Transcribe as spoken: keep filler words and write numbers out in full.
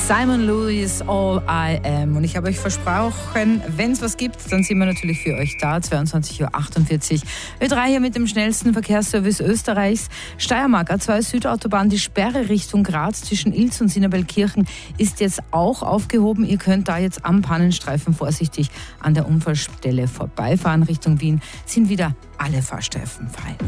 Simon Lewis, All I Am. Und ich habe euch versprochen, wenn es was gibt, dann sind wir natürlich für euch da. zweiundzwanzig Uhr achtundvierzig. Ö drei hier mit dem schnellsten Verkehrsservice Österreichs. Steiermark, A zwei Südautobahn, die Sperre Richtung Graz zwischen Ilz und Sinabelkirchen ist jetzt auch aufgehoben. Ihr könnt da jetzt am Pannenstreifen vorsichtig an der Unfallstelle vorbeifahren. Richtung Wien sind wieder alle Fahrstreifen frei.